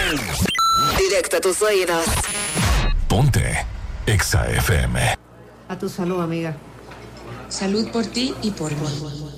Directo a tus oídos. Ponte Exa FM. A tu salud, amiga. Salud por ti y por mí.